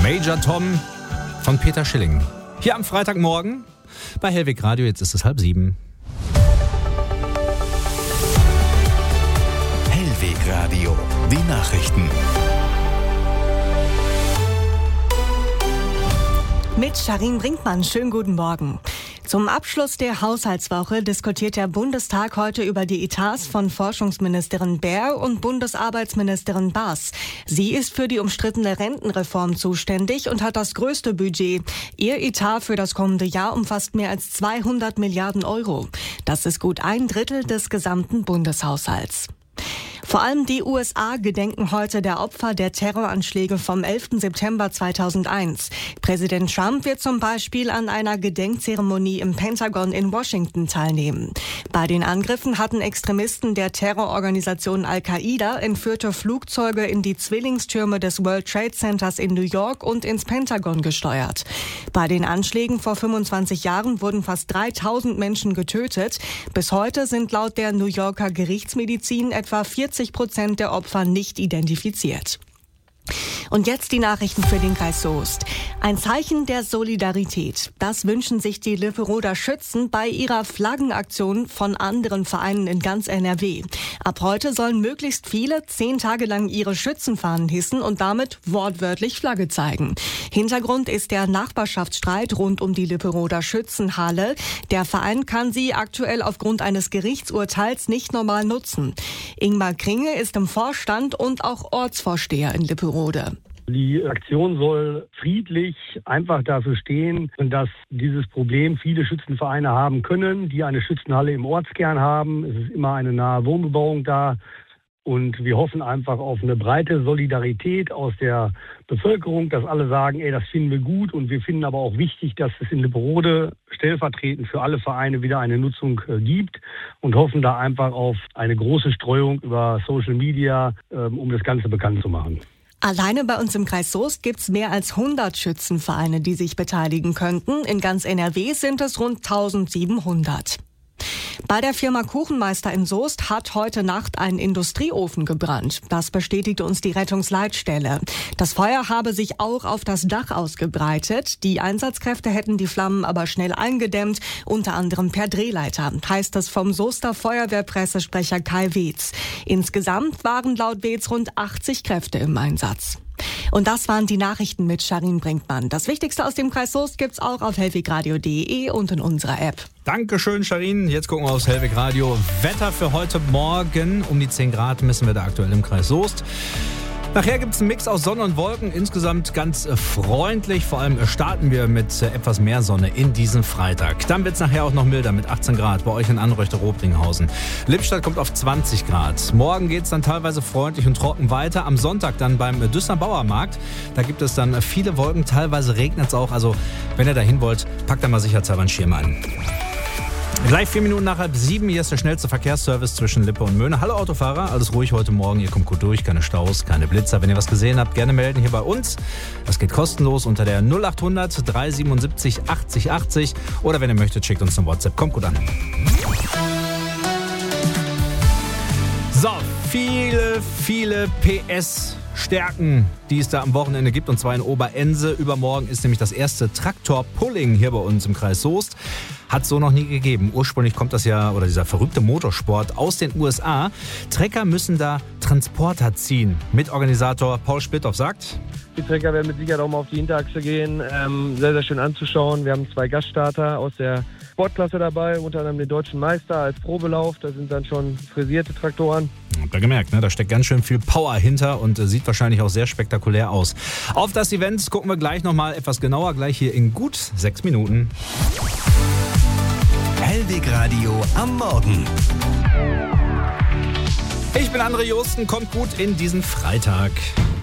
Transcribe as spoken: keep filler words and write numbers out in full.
Major Tom von Peter Schilling. Hier am Freitagmorgen bei Hellweg Radio, jetzt ist es halb sieben. Hellweg Radio, die Nachrichten. Mit Sharin Brinkmann, schönen guten Morgen. Zum Abschluss der Haushaltswoche diskutiert der Bundestag heute über die Etats von Forschungsministerin Baer und Bundesarbeitsministerin Baas. Sie ist für die umstrittene Rentenreform zuständig und hat das größte Budget. Ihr Etat für das kommende Jahr umfasst mehr als zweihundert Milliarden Euro. Das ist gut ein Drittel des gesamten Bundeshaushalts. Vor allem die U S A gedenken heute der Opfer der Terroranschläge vom elften September zweitausendeins. Präsident Trump wird zum Beispiel an einer Gedenkzeremonie im Pentagon in Washington teilnehmen. Bei den Angriffen hatten Extremisten der Terrororganisation Al-Qaida entführte Flugzeuge in die Zwillingstürme des World Trade Centers in New York und ins Pentagon gesteuert. Bei den Anschlägen vor fünfundzwanzig Jahren wurden fast dreitausend Menschen getötet. Bis heute sind laut der New Yorker Gerichtsmedizin etwa vierzig Prozent der Opfer nicht identifiziert. Und jetzt die Nachrichten für den Kreis Soest. Ein Zeichen der Solidarität. Das wünschen sich die Lipperoder Schützen bei ihrer Flaggenaktion von anderen Vereinen in ganz N R W. Ab heute sollen möglichst viele zehn Tage lang ihre Schützenfahnen hissen und damit wortwörtlich Flagge zeigen. Hintergrund ist der Nachbarschaftsstreit rund um die Lipperoder Schützenhalle. Der Verein kann sie aktuell aufgrund eines Gerichtsurteils nicht normal nutzen. Ingmar Kringe ist im Vorstand und auch Ortsvorsteher in Lipperode. Die Aktion soll friedlich einfach dafür stehen, dass dieses Problem viele Schützenvereine haben können, die eine Schützenhalle im Ortskern haben. Es ist immer eine nahe Wohnbebauung da. Und wir hoffen einfach auf eine breite Solidarität aus der Bevölkerung, dass alle sagen, ey, das finden wir gut. Und wir finden aber auch wichtig, dass es in Lipperode stellvertretend für alle Vereine wieder eine Nutzung äh, gibt. Und hoffen da einfach auf eine große Streuung über Social Media, äh, um das Ganze bekannt zu machen. Alleine bei uns im Kreis Soest gibt's mehr als hundert Schützenvereine, die sich beteiligen könnten. In ganz N R W sind es rund eintausendsiebenhundert. Bei der Firma Kuchenmeister in Soest hat heute Nacht ein Industrieofen gebrannt. Das bestätigte uns die Rettungsleitstelle. Das Feuer habe sich auch auf das Dach ausgebreitet. Die Einsatzkräfte hätten die Flammen aber schnell eingedämmt, unter anderem per Drehleiter, heißt es vom Soester Feuerwehrpressesprecher Kai Weetz. Insgesamt waren laut Weetz rund achtzig Kräfte im Einsatz. Und das waren die Nachrichten mit Sharin Brinkmann. Das Wichtigste aus dem Kreis Soest gibt's auch auf hellwegradio punkt de und in unserer App. Dankeschön, Sharin. Jetzt gucken wir aufs Hellweg Radio. Wetter für heute Morgen. Um die zehn Grad messen wir da aktuell im Kreis Soest. Nachher gibt es einen Mix aus Sonne und Wolken, insgesamt ganz freundlich. Vor allem starten wir mit etwas mehr Sonne in diesen Freitag. Dann wird es nachher auch noch milder mit achtzehn Grad bei euch in Anreuchter-Robringhausen. Lippstadt kommt auf zwanzig Grad. Morgen geht es dann teilweise freundlich und trocken weiter. Am Sonntag dann beim Düsseldorfer Bauermarkt. Da gibt es dann viele Wolken, teilweise regnet es auch. Also wenn ihr dahin wollt, packt da mal sicherheitshalber einen Schirm an. Gleich vier Minuten nach halb sieben, hier ist der schnellste Verkehrsservice zwischen Lippe und Möhne. Hallo Autofahrer, alles ruhig heute Morgen, ihr kommt gut durch, keine Staus, keine Blitzer. Wenn ihr was gesehen habt, gerne melden hier bei uns. Das geht kostenlos unter der null achthundert dreihundertsiebenundsiebzig achtzig achtzig oder wenn ihr möchtet, schickt uns eine WhatsApp. Kommt gut an. So, viele, viele P S Stärken, die es da am Wochenende gibt, und zwar in Oberense. Übermorgen ist nämlich das erste Traktor-Pulling hier bei uns im Kreis Soest. Hat so noch nie gegeben. Ursprünglich kommt das ja, oder dieser verrückte Motorsport aus den U S A. Trecker müssen da Transporter ziehen. Mitorganisator Paul Splittoff sagt: Die Trecker werden mit Sicherheit auch mal auf die Hinterachse gehen. Ähm, sehr, sehr schön anzuschauen. Wir haben zwei Gaststarter aus der Sportklasse dabei, unter anderem den deutschen Meister als Probelauf. Da sind dann schon frisierte Traktoren. Habt ihr gemerkt, ne? Da steckt ganz schön viel Power hinter und äh, sieht wahrscheinlich auch sehr spektakulär aus. Auf das Event gucken wir gleich nochmal etwas genauer, gleich hier in gut sechs Minuten. Hellweg Radio am Morgen. Ich bin André Josten, kommt gut in diesen Freitag.